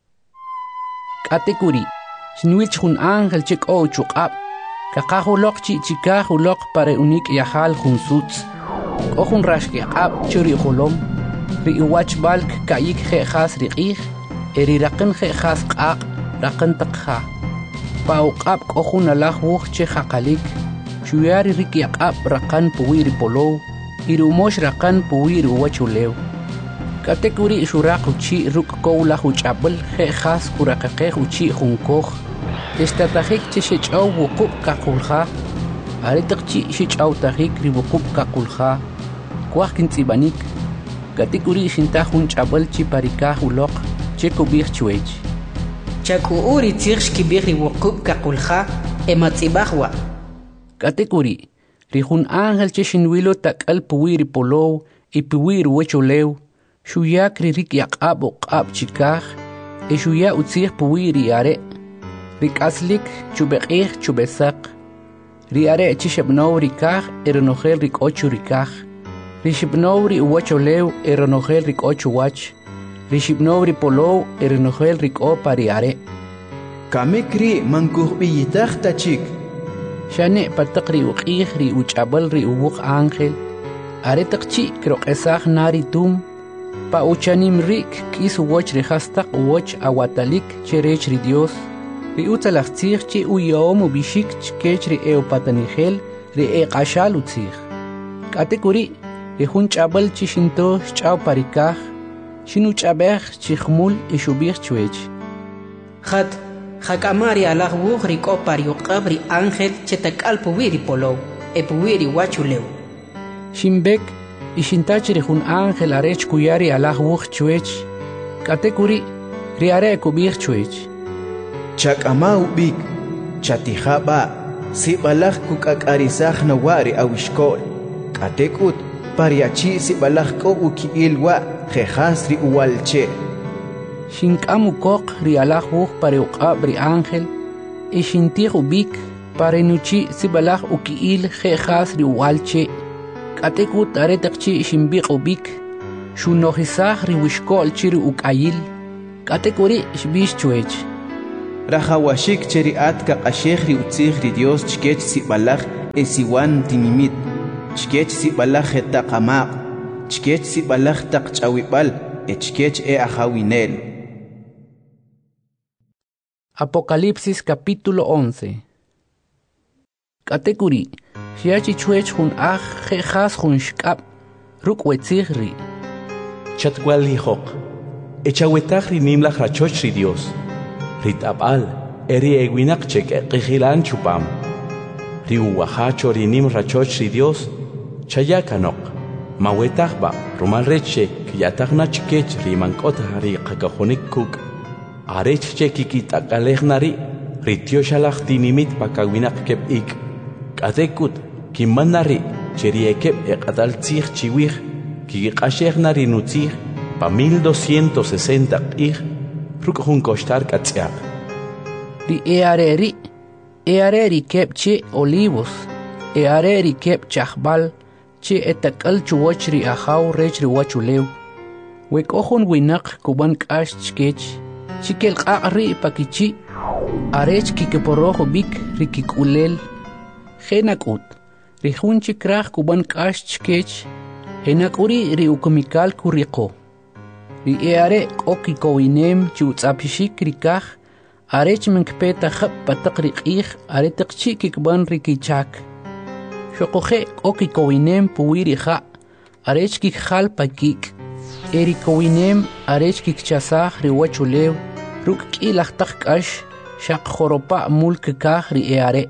Katekuri Xinwich jun ángel che k'o chuq'ab kaqajuloq chi'chikaj uloq pare unik yajal jun sutz k'o jun raxkeq'ab che ri'jolom ri'iwach balk ka'yik je'jas riq'ij eriraqin je'jas q'aq raqin taq ja pa'uq'ab k'o jun alaj wuj che jaqalik xuya ririk yaq'ab raqan puwi ripolow y ri'umox raqan puwi ri'uwachulew katekuri xuraq uchi' ruk' kow laj uch'ab'al je'jas kuraqeqej uchi' junkoj ixtatajik che xech'aw wuqub' qaqulja are taq chi' xech'awtajik ri wuqub' qaqulja kuaj kintz'ibanik katekuri xintaj jun ch'ab'al chi parikaj uloq che kub'ij chwech chak'u'u ri tzij xkib'ij ri wuqub' qaqulja ematz'ibaj wa katekuri ri jun ángel che xinwilo tak'al puwi ri polow y puwi ri wecholew xuyak ri rik yaq'ab uq'ab chikaj y xuya utzij puwi ri are' ri k'aslik chubeq'ij chubesaq ri are' chi xeb'now rikaj eronojel ri k'o chu rikaj ri xib'now ri uwacholew eronojel ri k'o chuwach ri xib'now ri polow eronojel ri k'o pa ri are' kamek ri mankujb'iyitaj tachik xane' pataq ri uq'ij ri uch'ab'al ri uwuq ángel are taq chi' kiroq'esaj na ri tum pa uchanim rik k'is uwoch ri jastaq uwoch awatalik che rech ri Dios ri utzalaj tzij che uyom ubixik chkech ri eopatanijel ri eq'axal utzij katekuri ri jun ch'ab'al chi xinto xch'aw parikaj xinuch'ab'ej chijmul y xub'ij chwech jat jak'ama ri alaj wuj ri k'o pa ri uq'ab ri ángel che tak'al puwi ri polow e puwi ri wachulew xinb'ek y xintach ri jun ángel arech kuya ri alaj wuj chwech katekuri ri are' kub'ij chwech chak'ama ub'ik chatijab'a sib'alaj kuk'ak'arisaj nawa' ri awixk'ol k'atek'ut pariachi' sib'alaj k'o uki'il wa' je'jas ri uwalche' xink'am ukoq ri alaj wuj pa ri uq'ab ri ángel y xintij ub'ik pa ri nuchi' sib'alaj uki'il je'jas ri uwalche' k'atek'ut are taq chi' xinb'iq ub'ik Shunojisaj riwishkol chiri ukayil. Katekuri shbish chuech. Rajawashik cheri atka qashejri utzijri Dios chkech sibalaj esiwan tinimit. Chkech sibalaj etaqamaq. Chkech sibalaj taqchawibal. Chkech ajawinel. Apocalipsis capítulo 11. Katekuri, shiachi chuech hun jejas hun shkap, rukwetzighri. Chatwal hijok, echawetagri nimlach rachochri Dios. Ritabal, eri eguinakchek eqihilan chupam. Riuwahacho rinim rachochri Dios, chayakanok, mawetagba, rumalreche, kiyatagna chkech rimankota riqakajonik kuk. Arech chekikit akalejnari, ritio shalach tinimit pakawinak kep ik. Katekut, kimanari, cheriekep ekatal tzig chiwig, kikashejnari nutzig, pa 1260 ik, rukjun kostar katziak. Eareri kep che olivos, eareri kep chahbal, che etakal chuwachri ahaw rechri wachulew. Wekohun winak kuban kash chkech, chikel qaqri pakichi arech kikeporojo bik rikikulel genakut rihun chikraj kuban kash chkech henakuri riukumikal kuriqo ri eare okikowinem chutzapishik rikaj arech menkpeta khab pataqriqih aretaqchi kikban rikichak shoqoje okikowinem puwirija arech kikhal pakik erikowinem arech kikchasaj riwachulew ruk k'ilaj taq k'ax xaq joropa' mulk kaj ri eare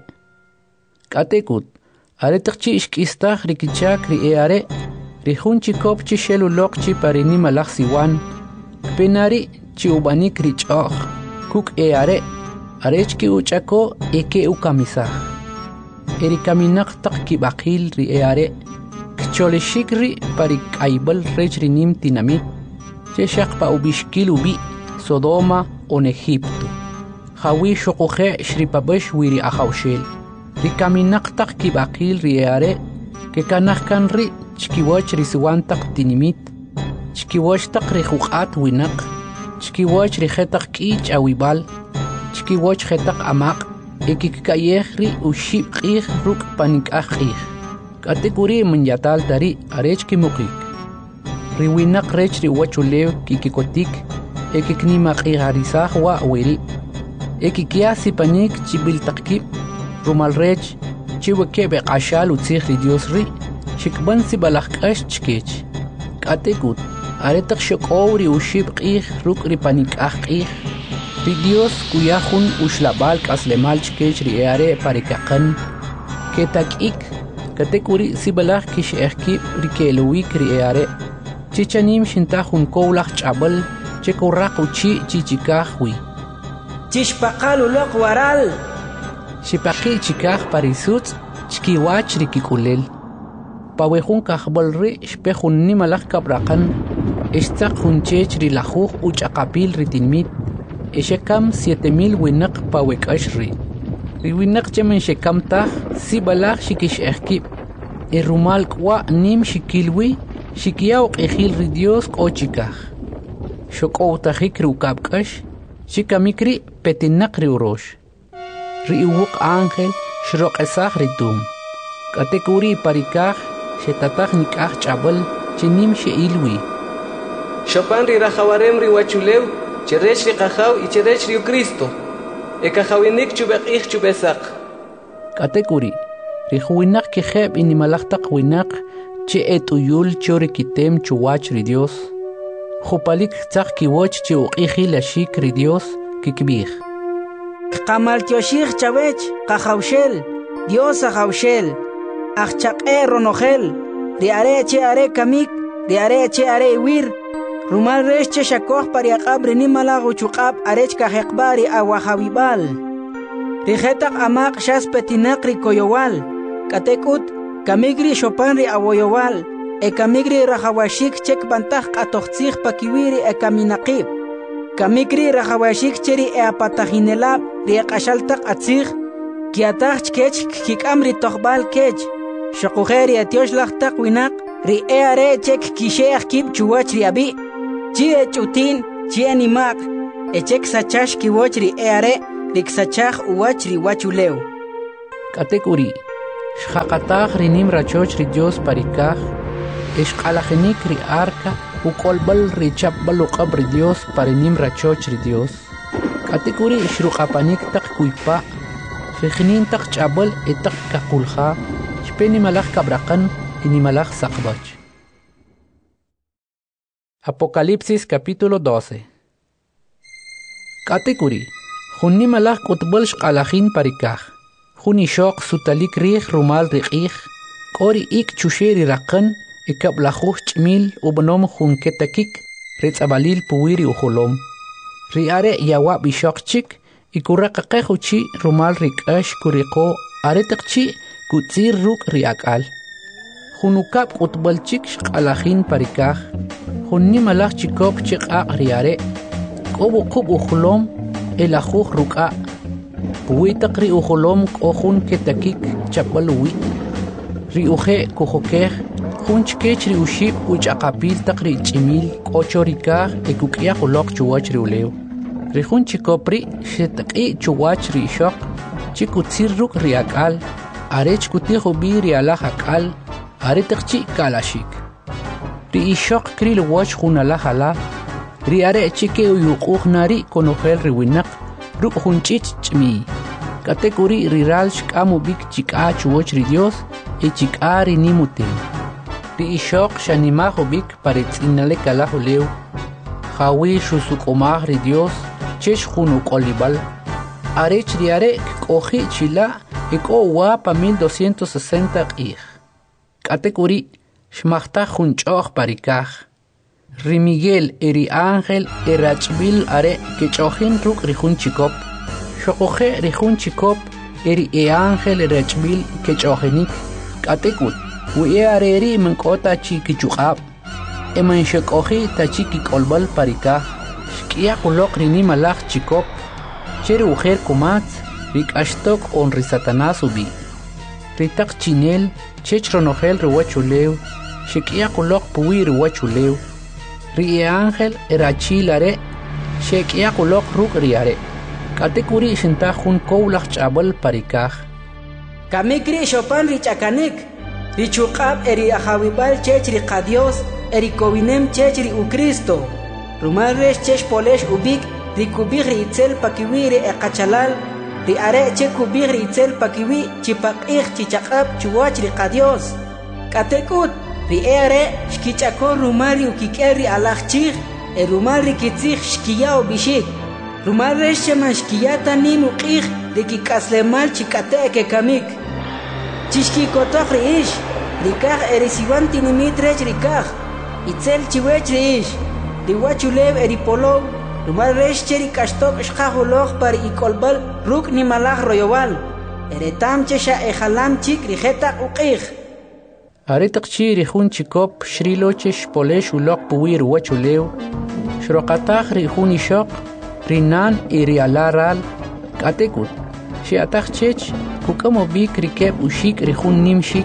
k'atekut are taq chi ixk'istaj rikichak ri eare ri jun chikop chi xeluloq chi parinimalaj siwan kpenari chi ub'anik ri ch'o'j kuk eare arech ki uch'ako eke ukamisaj erikaminaq taq kib'aqil ri eare kcholexik ri parik'aybal rech ri nim tinamit che xaq pa ubixkil ubi Sodoma on Egipto. Hawi shokoje shripabesh wiri ahawshel. Rikaminaq taq kibaqil riare ke kanaj kan ri chkiwach risiwantak tinimit. Chkiwach taq rijuqat winaq. Chkiwach rijetaq k'ich awibal. Chkiwach jetaq amaq. Ekikayej ri ushib q'ij ruk panik'aj q'ij. Katekuri manyatal tari arech kimukik. Riwinaq rech riwachulew kikikotik. Ekiknima q'iharisaj wa wiri. Ekikia sipanik chibiltaqkib. Rumalrech chiwekebe qashal utzij ri Dios ri. Shikban sibalaj k'ax chkech. K'atekut aretaq xoq'ow ri ushib q'ij ruk' ri panik'aj q'ij. Ri Dios kuyajun uxlab'al k'aslemal chkech ri eare parikaqan. Ketak'ik katekuri sibalaj kix'ejkib ri ke'luwik ri eare. Chichanim xintajun kowlaj ch'abal chekuraq uchi chichikajwi. Chishpaqal uloq waral. Shipaqi chikaj parisutz chkiwach rikikulel. Pawejun kajbal ri shpejun nimalaj kabraqan. Ixtzaq jun chech ri lajuj uch'aqapil ritinmit. Ixekam 7000 winaq pawek'ax ri. Ri winaq chemen xekam taj sibalaj xikix'ejkib. Irrumal k'wa nim xikilwi xikiyaw q'ijil ri Dios k'o chikaj. Xok'owtajik ri ukabk'ax xikamik ri petinaq ri urox. Ri iwuq ángel xroq'esaj ri tum. K'atekuri parikaj xetataj nik'aj ch'abal chinim xe'ilwi. Xopan ri rajawarem ri wachulew cherech ri qajaw y cherech ri Cristo. Ekajawinik chubeq'ij chubesaq. K'atekuri ri juwinaq kijeb inimalaj taq winaq che et'uyul chori kitem chuwach ri Dios. Jupalik tzaq kiwoch che uq'ijil axik ri Dios kikb'ij. Qamaltioxij chawech qajawxel Dios ajawxel ajchaq'e ronojel ri are che are kamik ri are che are iwir rumal rex che xakoj pariaq'ab ri nimalaj uchuq'ab arech kajeqba ri awajawibal ri jetaq amaq xas petinaq ri koyowal k'atek'ut kamik ri xopan ri awoyowal ekamigri rajawashik chek bantaj q'atojtzij pakiwiri ekaminaqib kamikri rajawashik cheri eapatajinelab ri eq'axaltaq atzij kiataj chkech kik'am ri tojb'al kech xoqujeri etioxlaj taq winaq ri are chek kisheach kib chuwach ri abi chi chutin chi animak chek sachash kiwoch ri are rik sachach uwach ri wachuleu katekuri shaqatach ri nim rachoch ri Dios parikaj ishqalajinik ri arca ukolbal ri chapbal uqab ri Dios parinim rachoch ri Dios katekuri ishruqapanik taq kuypa Fijinin tak chabal etak kakulha, speni malach kabrakan, ini malach sakbach. Apocalipsis capítulo 12. Katekuri, junni malach kutbal shqalachin parikaj, junni shok sutalik rih rumal rikih, kori ik chusheri rakan, ikablachuh chmil ubnom jun ketakik, ritzabalil puwiri uholom. Riare yawa bishok chik, ikuraqaqejuchi rumal rikash kuriqo aretaqchi kutzir ruk riakal junukap qutbalchik shqalajin parikaj junni malaj chikop chiqaq riare qobu qub ukhulom elajuj ruqa puwitaq ri ukhulom qojun ketakik chapalwi ri uje kujokej jun chkech ri ushib uchaqapil taq ri chimil qochorikaj ekuk'ya uloq chuwach ri ulew Rijun chikopri shetaqi chuwach ri shok chikutzir ruk riakal arech kutijo bi rialaj akal aretaqchi kalashik ri ishok kril wach junalaj ala ri are chike uyuquj nari konojel riwinaq ruk junchich chmi katekuri riral shkamu bik chik'a chuwach ri Dios chik'a ri nimutin ri ishok shanimajo bik paretzinale kalajulew jawi shusuqomaj ri Dios chesh junu kolibal arech riare koji chila eko wapa 1260 qij katekuri shmachta junchoj parikaj ri Miguel eri ángel erachbil are kechojin ruk ri jun chikop shoqoje ri jun chikop eri ángel erachbil kechojenik katekut wi are ri menkota chikichuqab eman shoqoji tachiki kolbal parikaj Shkia kulok rini malach chikop, chere ujer kumatz, rik ashtok on ri Satanás ubi. Ritak chinel, chech ronogel riwachulew, shkia kulok puwi riwachulew. Ri ángel erachilare, shkia kulok ruk riare. Katekuri shintajun koulach chabal parikaj. Kamikri shopan richakanik, richuqab eri ajawibal chech ri qadios, eri kowinem chech ri uCristo. Rumal resh chesh polesh ubik, ri kubig ri itzel pakiwi ri eqachalal, ri are che kubig ri itzel pakiwi chipaqih chichaqab chuwach ri qadios. Katekut, ri are shkichakon rumal ri ukikel ri alachchig, rumal ri kitzig shkiya ubishik. Rumal resh cheman shkiyata nin uqih, ri kikaslemal chikate ke kamik. Chishkikotoq ri ish, ri kaj erisiwan tinimit rech ri kaj, itzel chiwech ri ish. Diwachulev eripolov, rumal resh cheri kashtok shqajuloj par ikolbal ruk ni malaj royowal. Eretam chesha ejalam chik rijeta uqij. Aretaqchi rijun chikop shrilochesh polesh ulok puwi ruwachulew. Shroqataj rijun ishok, rinan irialaral, katekut. Shiataj chech, kukamo bik rikeb ushik rijun nimshik.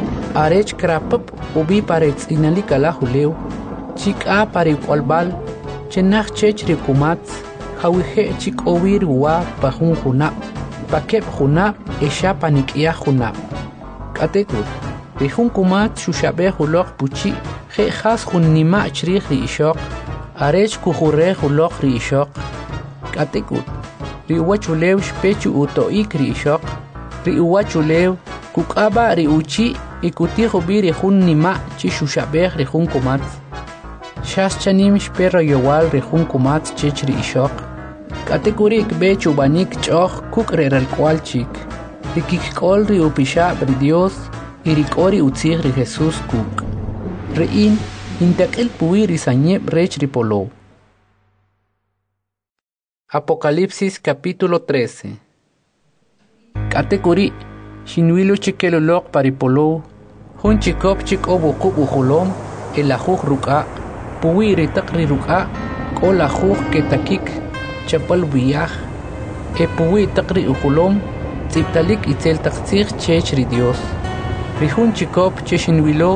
Arech krapap ubi paretz inalik alajulew. Chik'a parikolbal, chenach chech rikumatz, hawije chik owir wa pajun junab, pakeb junab, esha panikia junab. Katekut, rijun kumat shushabe hulok puchi, je has jun nima chrij ri ishok, arech kujure hulok ri ishok. Katekut, ri uwachulew shpechu utoik ri ishok, ri uwachulew kukaba ri uchi, ikutijo bi rijun nima chi shushabe rijun kumatz. Shas chanim shperro yowal rejun kumatz chech ri ishok. Kategurik be chubanik choch kuk reral kwalchik. Rikikol ri upishab ri Dios y rikori utzig ri Jesús kuk. Rein intakel puwi ri sanyeb rech ri polo. Apocalipsis capítulo 13. Kateguri shinwilu chikelolok paripolo. Hun chikop chikobu kuk ujolom el ajuj ruka. Puwi ritaqri ruka kol ajuj ketakik chapal wiyaj. Puwi taqri ujolom tziptalik itzel taqtzig chech ri Dios. Rijun chikop cheshinwilo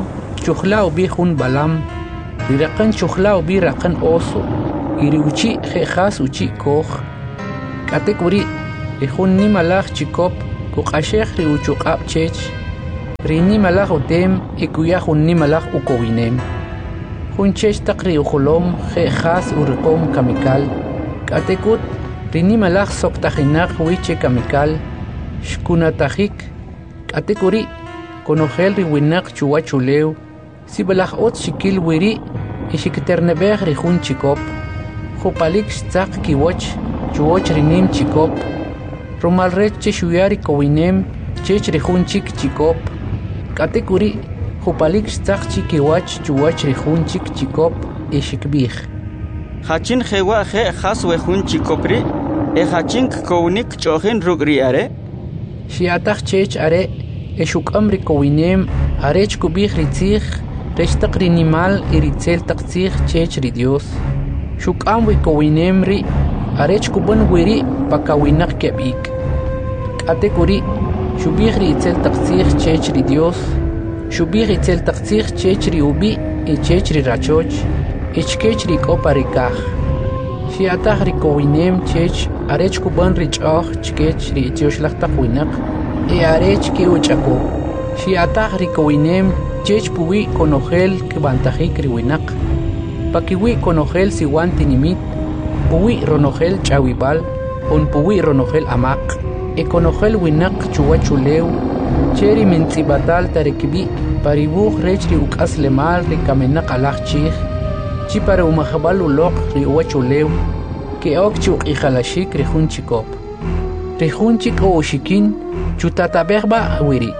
chuchla ubi hun balam riraqan chuchla ubi raqan oso iriuchi jejas uchi koj katekuri rihun ni malaj chikop kuqashej riuchuqab chech rini malaj utem ikuya hun ni malaj ukowinem hun chech taqri ukhulom jejas uriqom kamikal katekut rini malaj soktajinaq wiche kamikal shkunatajik katekuri konojel riwinaq chuwachulew sibalaj ot shikil wiri ishikiternebej rihun chikop jupalik shtzaq kiwoch chuwoch rinim chikop romalrech cheshuyari kowinem chech rihun chik chikop katekuri jupalik shtzaq chikiwach chuwoch rihun chik chikop ishikbij hachin jewa je jas wejun chikopri hachin kownik chojin rugri are shiataj chech are eshukam rikowinem arech kubij ritzij rechtaq rinimal iritzel taqtzij chech ri Dios shukam wikowinem ri arech kuban wiri pakawinaq keb'ik katekuri shubij ritzel taqtzij chech ri Dios shubij ritzel taqtzij chech ri ubi chech ri rachoch ichkech ri koparikaj shiataj rikowinem chech arech kuban rich'oj chkech ri tioxlaj winaq arech ke uchako shiataj rikowinem chech puwi konojel kibantajik riwinaq pakiwi konojel siwan tinimit puwi ronojel chawibal on puwi ronojel amaq konojel winaq chuwachulew cheri mentzibatal tarekibi paribuj rech ri uk'as lemal rikamenaq alaj chij chi para umajbal uloq ri uwachulew keok chuq'ijalashik rijun chikop rijun chik oxikin chutatabejba wiri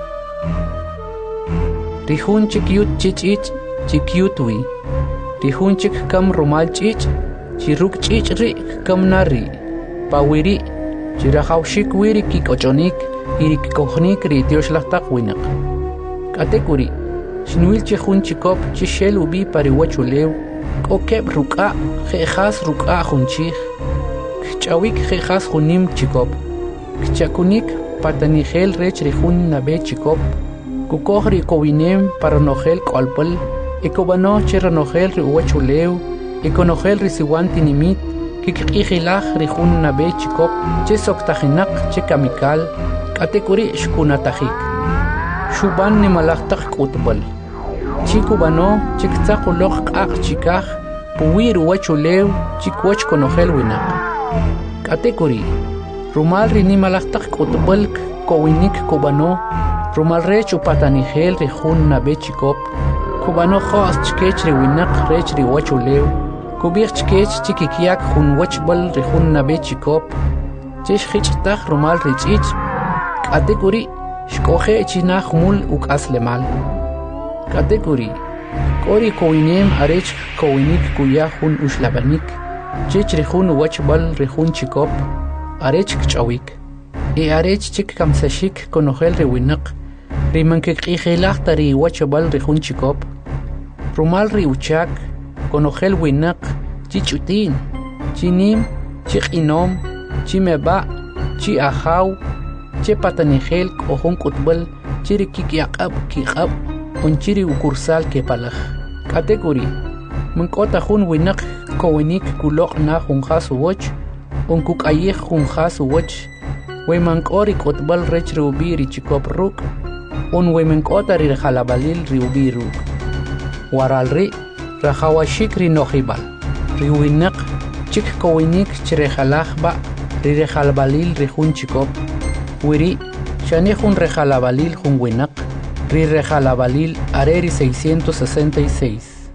rijun chik yut chich'ich chikyutwi rijun chik kam rumal ch'ich chiruk ch'ich ri kam nari pawiri chirajawxik wiri kik'och'onik irikojnik ri tioxlajtaq winaq katekuri xinwil chijun chikop chixel ubi pariwachulew k'okeb' ruk'a je'jas ruk'a jun chij kch'awik je'jas junim chikop kchakunik patanijel rech rijun nabe chikop kukoj ri kowinem paranojel k'olpal ikob'anoj che ranojel ri uwachulew ikonojel ri siwan tinimit kikq'ijilaj rijun nabe chikop che soktajinaq che kamikal katekuri shkunatajik shuban nimalajtaq k'utb'al chikubano chiktzaq uloq q'aq chikaj puwi ruwachulew chikwoch konojel winaq katekuri rumal ri nimalajtaq k'utb'al kowinik kubano rumal rech upatanijel rijun nabe chikop kubano jos chkech ri winaq rech ri wachulew kubij chkech chikikyak jun wachb'al rijun nabe chikop chex jich'taj rumal ri ch'ich katekuri xk'oje chinaj mul uk'as lemal katekuri k'ori kowinem arech kowinik kuya jun uxlabanik chech rijun wachb'al rijun chikop arech kch'awik arech chik kamsashik konojel ri winaq ri mankikq'ijilaj ta ri wachb'al rijun chikop rumal ri uchak konojel winaq chi ch'utin chi nim chi q'inom chi meba' chi ajaw che patanijel k'ojun k'utb'al chi ri kikyaq'ab' kiq'ab' chi ri ukursal kepalaj katekuri mink'ota jun winaq kowinik kuloq' na jun jas uwoch kuk'ayij jun jas uwoch wemank'o ri k'utb'al rech ri ubi ri chikop ruk' wemank'ota ri jalabalil ri ubi ruk' waral ri rajawashik ri nojib'al ri winaq chik kowinik chrejalajba ri rejalabalil ri jun chikop wiri xani jun rejalabalil jun winaq ri rejalabalil are ri 666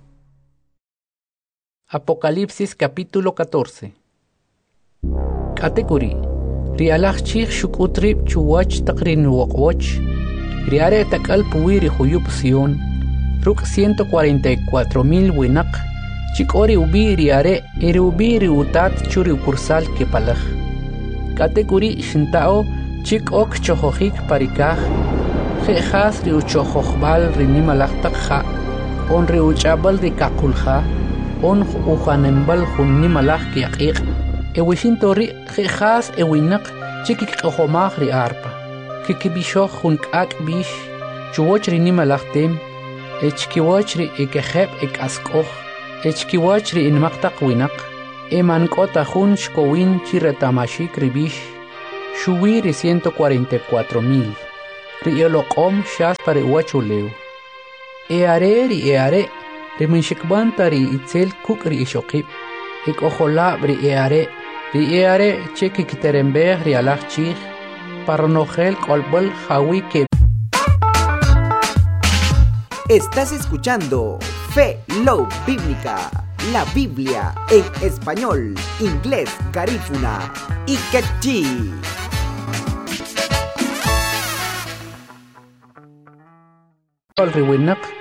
Apocalipsis capítulo 14 katekuri ri alaj chij xuk'utrib' chuwach taq ri nuwoq'woch ri are tak'al puwi ri juyub Sion ruk' 144,000 winaq chik'o ri ubi ri are ri ubi ri utat chu ri ukursal kepalaj katekuri xinta'o chik'ok chojojik parikaj je'jas ri uchojojb'al ri nimalaj taq ja' on ri uch'ab'al ri kaqulja on ujanemb'al jun nimalaj kyaq'iq' ewixinto ri je'jas ewinaq chikikq'ojomaj ri arpa kikib'ixoj jun k'ak' b'ix chuwoch ri nimalaj tem echkiwachri ikejeb ikaskoj, echkiwachri inmaqtaq winaq, emankota jun shkowin chiretamashik ribish, shuwiri 144,000, rioloqom shas pare wachuleu. Eare, riminshikbanta ri itzel kukri ishokib, ikojolab ri eare, cheki kiterembej ri alaj chij, parnojel kolbol jawi que. Estás escuchando Fe Love Bíblica, la Biblia en español, inglés, garífuna y quechí. Riwinak